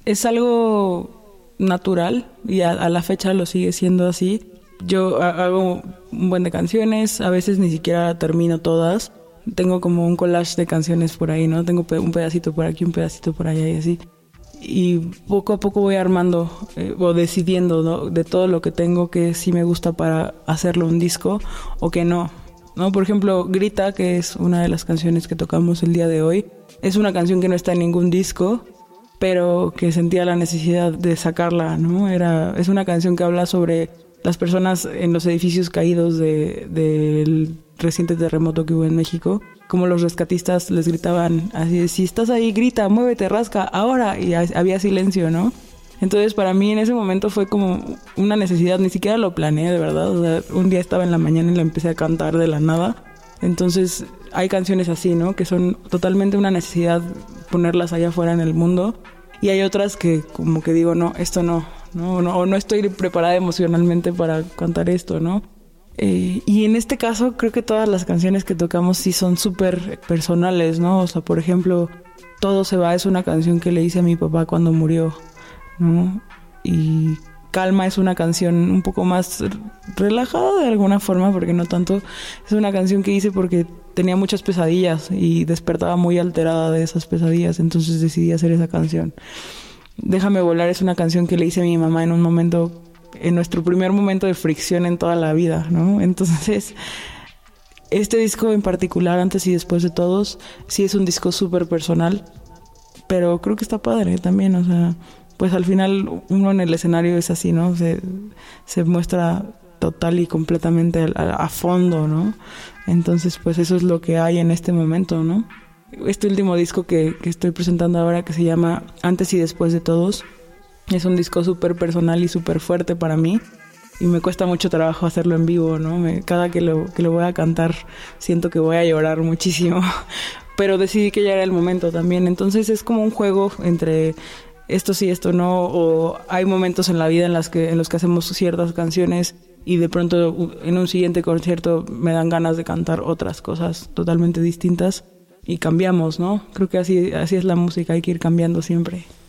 Es algo natural y a la fecha lo sigue siendo así. Yo hago un buen de canciones, a veces ni siquiera termino todas. Tengo como un collage de canciones por ahí, ¿no? Tengo un pedacito por aquí, un pedacito por allá y así. Y poco a poco voy armando o decidiendo, ¿no? De todo lo que tengo que sí me gusta para hacerlo un disco o que no, ¿no? Por ejemplo, Grita, que es una de las canciones que tocamos el día de hoy, es una canción que no está en ningún disco, pero que sentía la necesidad de sacarla, ¿no? Es una canción que habla sobre las personas en los edificios caídos del reciente terremoto que hubo en México, como los rescatistas les gritaban así, si estás ahí, grita, muévete, rasca, ahora, y había silencio, ¿no? Entonces para mí en ese momento fue como una necesidad, ni siquiera lo planeé de verdad, o sea, un día estaba en la mañana y la empecé a cantar de la nada. Entonces hay canciones así, ¿no? Que son totalmente una necesidad ponerlas allá afuera en el mundo, y hay otras que como que digo, no, esto no, o no estoy preparada emocionalmente para cantar esto, ¿no? Y en este caso creo que todas las canciones que tocamos sí son súper personales, ¿no? O sea, por ejemplo, Todo se va es una canción que le hice a mi papá cuando murió, ¿no? Y Calma es una canción un poco más relajada de alguna forma, porque no tanto. Es una canción que hice porque tenía muchas pesadillas y despertaba muy alterada de esas pesadillas, entonces decidí hacer esa canción. Déjame volar es una canción que le hice a mi mamá en un momento, en nuestro primer momento de fricción en toda la vida, ¿no? Entonces, este disco en particular, Antes y Después de Todos, sí es un disco súper personal, pero creo que está padre también, o sea, pues al final uno en el escenario es así, ¿no? Se muestra total y completamente a fondo, ¿no? Entonces, pues eso es lo que hay en este momento, ¿no? Este último disco que estoy presentando ahora, que se llama Antes y Después de Todos, es un disco súper personal y súper fuerte para mí, y me cuesta mucho trabajo hacerlo en vivo, ¿no? Cada que lo voy a cantar siento que voy a llorar muchísimo, pero decidí que ya era el momento también. Entonces es como un juego entre esto sí, esto no, o hay momentos en la vida en los que hacemos ciertas canciones y de pronto en un siguiente concierto me dan ganas de cantar otras cosas totalmente distintas y cambiamos, ¿no? Creo que así es la música, hay que ir cambiando siempre.